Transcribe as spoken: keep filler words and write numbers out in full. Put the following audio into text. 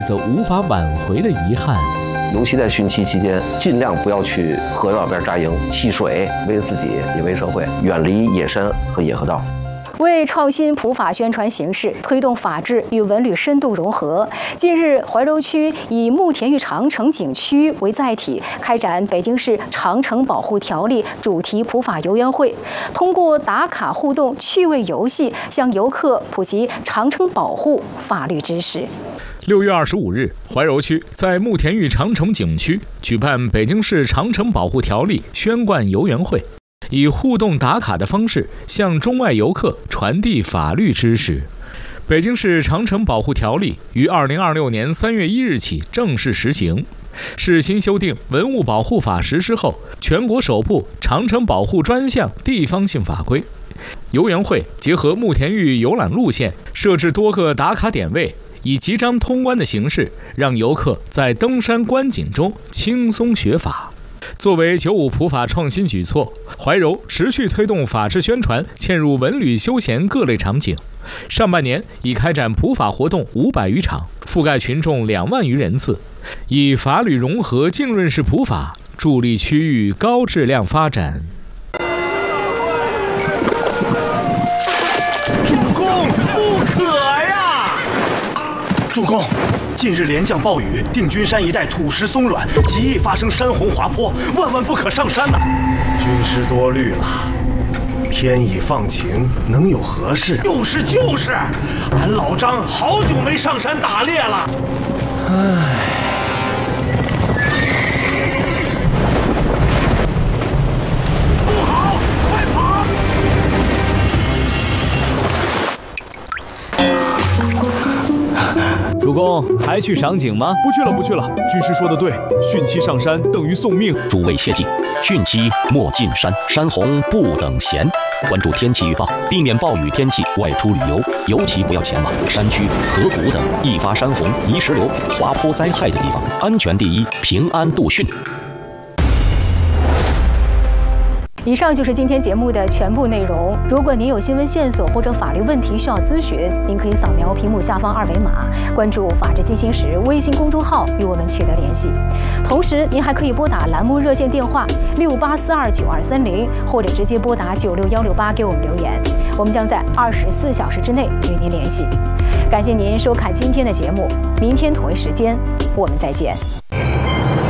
则无法挽回的遗憾。 尤其在汛期期间，尽量不要去河道边扎营戏水，为自己也为社会，远离野山和野河道。 为创新普法宣传形式，推动法治与文旅深度融合，近日，怀柔区以慕田峪长城景区为载体，开展北京市长城保护条例主题普法游园会，通过打卡互动、趣味游戏，向游客普及长城保护法律知识。 六月二十五日，怀柔区在慕田峪长城景区举办北京市长城保护条例宣贯游园会。以互动打卡的方式向中外游客传递法律知识。北京市长城保护条例于二零二六年三月一日起正式实行，是新修订文物保护法实施后全国首部长城保护专项地方性法规。游园会结合慕田峪游览路线，设置多个打卡点位，以集章通关的形式，让游客在登山观景中轻松学法。作为九五普法创新举措，怀柔持续推动法治宣传嵌入文旅休闲各类场景。上半年已开展普法活动五百余场，覆盖群众两万余人次，以法律融合浸润式普法，助力区域高质量发展。 主公不可呀！主公。近日连降暴雨，定军山一带土石松软，极易发生山洪滑坡，万万不可上山呐！军师多虑了，天已放晴，能有何事？就是就是，俺老张好久没上山打猎了。唉。 主公还去赏景吗？ 不去了，不去了。军师说的对，汛期上山等于送命。 诸位切记，汛期莫进山，山洪不等闲。关注天气预报，避免暴雨天气外出旅游，尤其不要前往山区、河谷等易发山洪、泥石流、滑坡灾害的地方。安全第一，平安度汛。 以上就是今天节目的全部内容。如果您有新闻线索或者法律问题需要咨询，您可以扫描屏幕下方二维码，关注“法治进行时”微信公众号与我们取得联系。同时，您还可以拨打栏目热线电话六八四二九二三零，或者直接拨打九六幺六八给我们留言，我们将在二十四小时之内与您联系。感谢您收看今天的节目，明天同一时间我们再见。